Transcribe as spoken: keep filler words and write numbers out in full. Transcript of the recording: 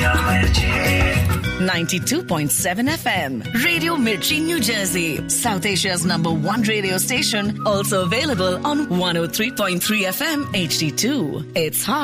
ninety-two point seven F M. Radio Mirchi, New Jersey. South Asia's number one radio station. Also available on one oh three point three F M H D two. It's hard.